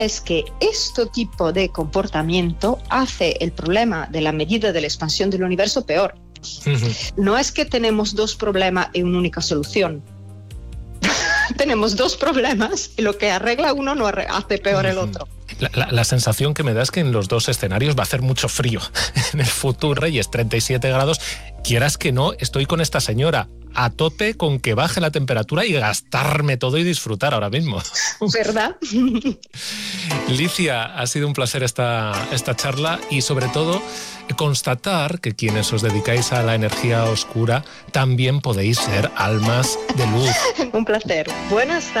es que este tipo de comportamiento hace el problema de la medida de la expansión del universo peor. No es que tenemos dos problemas y una única solución. Tenemos dos problemas y lo que arregla uno no hace peor el otro. La sensación que me da es que en los dos escenarios va a hacer mucho frío. En el futuro Reyes, 37 grados. Quieras que no, estoy con esta señora a tope con que baje la temperatura y gastarme todo y disfrutar ahora mismo. ¿Verdad? Licia, ha sido un placer esta charla y sobre todo constatar que quienes os dedicáis a la energía oscura también podéis ser almas de luz. Un placer. Buenas tardes.